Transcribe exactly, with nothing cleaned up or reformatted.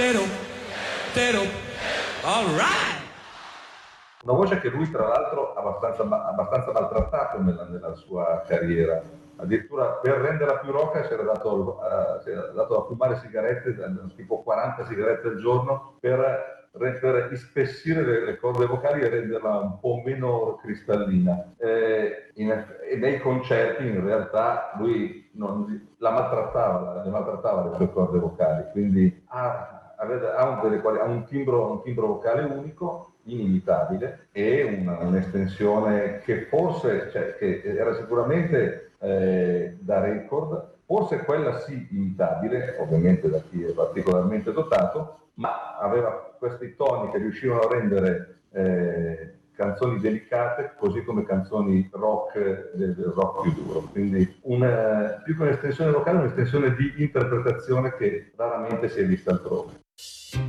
Tero, Tero, all right. Una voce che lui tra l'altro ha abbastanza, abbastanza maltrattato nella, nella sua carriera, addirittura per renderla più rocca si era dato, uh, si era dato a fumare sigarette, tipo quaranta sigarette al giorno, per, per ispessire le, le corde vocali e renderla un po' meno cristallina. Eh, in, e nei concerti in realtà lui non, la maltrattava, le maltrattava le sue corde vocali, quindi ha, ha, un, delle, ha un, timbro, un timbro vocale unico, inimitabile, e una, un'estensione che forse, cioè, che era sicuramente eh, da record, forse quella sì imitabile, ovviamente da chi è particolarmente dotato, ma aveva questi toni che riuscivano a rendere eh, canzoni delicate, così come canzoni rock, del, del rock più duro. Quindi una, più che un'estensione vocale, un'estensione di interpretazione che raramente si è vista altrove.